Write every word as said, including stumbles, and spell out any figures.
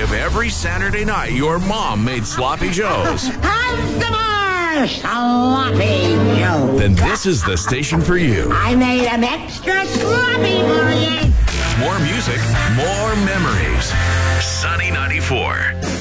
If every Saturday night your mom made sloppy joes, Have some more sloppy Joe. then this is the station for you. I made them extra sloppy for you. More music, more memories. Sunny ninety-four.